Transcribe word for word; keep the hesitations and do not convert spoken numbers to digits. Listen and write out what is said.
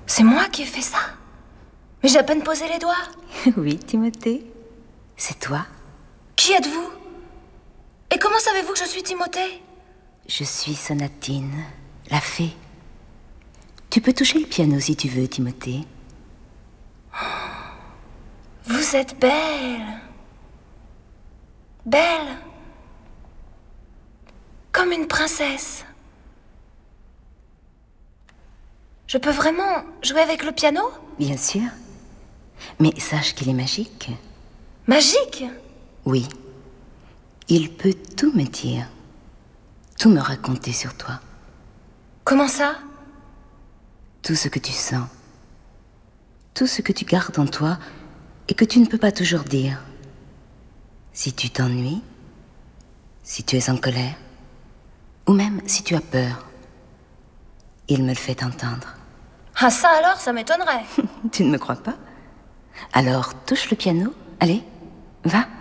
C'est moi qui ai fait ça? Mais j'ai à peine posé les doigts. Oui, Timothée, c'est toi. Qui êtes-vous? Et comment savez-vous que je suis Timothée? Je suis Sonatine, la fée. Tu peux toucher le piano si tu veux, Timothée. Vous êtes belle. Belle. Comme une princesse. Je peux vraiment jouer avec le piano? Bien sûr. Mais sache qu'il est magique. Magique? Oui. Il peut tout me dire. Tout me raconter sur toi. Comment ça? Tout ce que tu sens. Tout ce que tu gardes en toi et que tu ne peux pas toujours dire. Si tu t'ennuies, si tu es en colère, ou même si tu as peur, il me le fait entendre. Ah ça alors, ça m'étonnerait. Tu ne me crois pas? Alors touche le piano, allez, va.